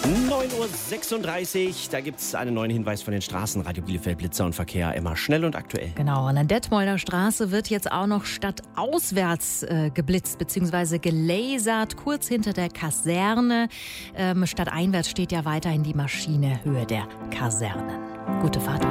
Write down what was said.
9:36 Uhr, da gibt es einen neuen Hinweis von den Straßen. Radio Bielefeld, Blitzer und Verkehr, immer schnell und aktuell. Genau, an der Detmolder Straße wird jetzt auch noch stadtauswärts geblitzt bzw. gelasert, kurz hinter der Kaserne. Stadteinwärts steht ja weiterhin die Maschine Höhe der Kasernen. Gute Fahrt euch.